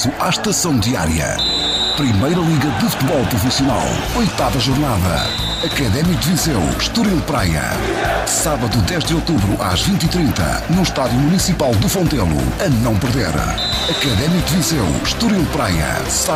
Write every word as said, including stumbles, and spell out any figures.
à estação diária. Primeira Liga de Futebol Profissional, oitava jornada. Académico de Viseu, Estoril Praia. Sábado dez de outubro às vinte e trinta, no Estádio Municipal do Fontelo. A não perder. Académico de Viseu, Estoril Praia.